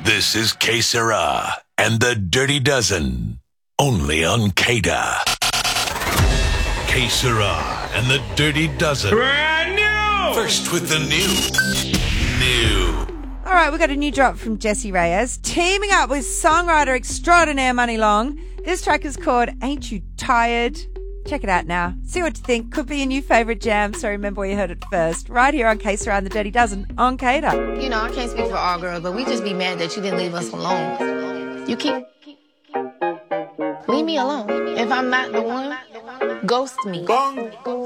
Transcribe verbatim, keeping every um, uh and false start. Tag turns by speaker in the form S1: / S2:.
S1: This is Que Sera and the Dirty Dozen, only on K-Da. Que Sera and the Dirty Dozen.
S2: Brand new!
S1: First with the new. New.
S3: All right, we got a new drop from Jessie Reyes, teaming up with songwriter extraordinaire Money Long. This track is called Ain't You Tired? Check it out now. See what you think. Could be a new favourite jam, so remember where you heard it first. Right here on Que Sera and the Dirty Dozen on K-Da.
S4: You know, I can't speak for all girls, but we just be mad that you didn't leave us alone. You keep... Leave me alone. If I'm not the one, ghost me.